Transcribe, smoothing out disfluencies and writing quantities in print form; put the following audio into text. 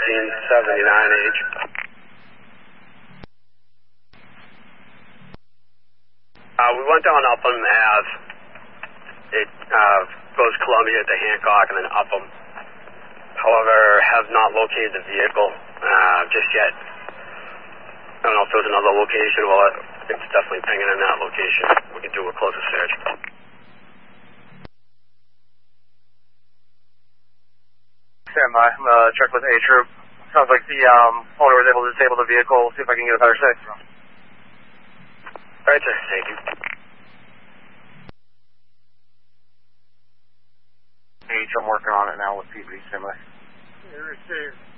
1779H. We went down Upham Ave. It goes Columbia to Hancock and then Upham. However, have not located the vehicle just yet. I don't know if there's another location. Well, it's definitely pinging in that location. We can do a closer search. Stand by. I'm going to check with A Troop. Sounds like the owner was able to disable the vehicle. See if I can get a better say. All right, sir. Thank you. H, I'm working on it now with PB. Stand by. Received.